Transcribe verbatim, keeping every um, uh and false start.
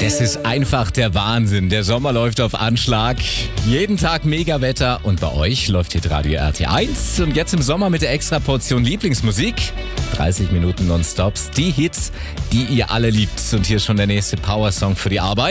Das ist einfach der Wahnsinn. Der Sommer läuft auf Anschlag. Jeden Tag Mega-Wetter und bei euch läuft hier Radio R T eins. Und jetzt im Sommer mit der extra Portion Lieblingsmusik. dreißig Minuten Nonstops, die Hits, die ihr alle liebt. Und hier schon der nächste Power-Song für die Arbeit.